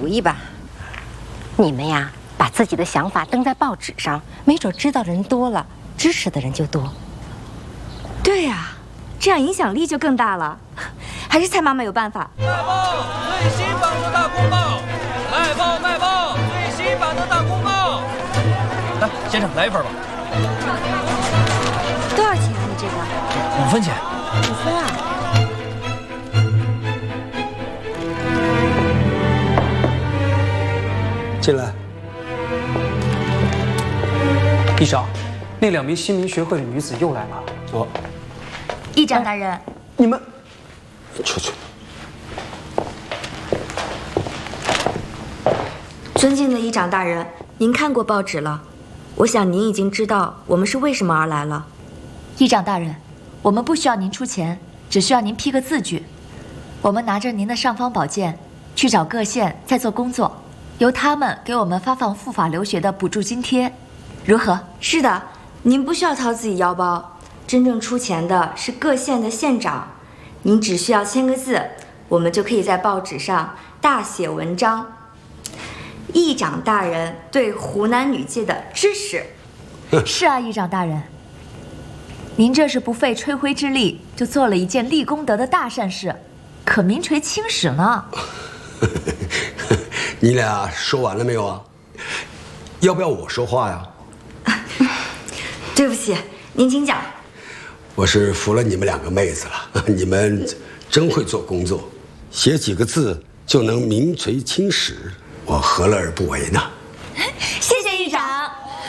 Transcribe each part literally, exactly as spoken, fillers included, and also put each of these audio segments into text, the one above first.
主意吧。你们呀，把自己的想法登在报纸上，没准知道的人多了，支持的人就多。 对呀，这样影响力就更大了。还是蔡妈妈有办法。 卖报最新版的大公报，卖报卖报最新版的大公报。来，先生来一份吧。 多少钱啊？你这个？ 五分钱。 五分啊？ 进来。 议长，那两名新民学会的女子又来了。 哦， 议长大人， 你们出去。 尊敬的议长大人，您看过报纸了，我想您已经知道我们是为什么而来了。 议长大人，我们不需要您出钱，只需要您批个字据。我们拿着您的尚方宝剑去找各县在做工作，由他们给我们发放赴法留学的补助津贴，如何？ 是的，您不需要掏自己腰包，真正出钱的是各县的县长，您只需要签个字，我们就可以在报纸上大写文章。议长大人对湖南女界的支持。 是啊，议长大人，您这是不费吹灰之力就做了一件立功德的大善事，可名垂青史呢。 你俩说完了没有啊？要不要我说话呀？ 对不起，您请讲。 我是服了你们两个妹子了，你们真会做工作，写几个字就能名垂青史，我何乐而不为呢？ 谢谢议长。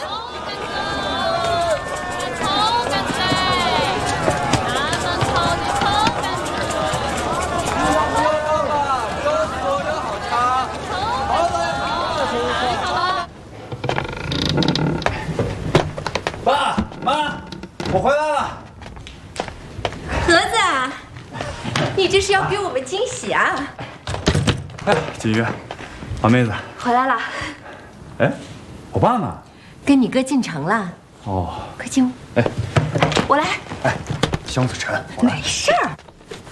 爸妈，我回来了。 盒子啊，你这是要给我们惊喜啊！ 哎，锦瑜，马妹子回来了。 哎，我爸呢？ 跟你哥进城了。 哦， 快进屋。 哎， 我来。 哎，箱子沉， 没事儿。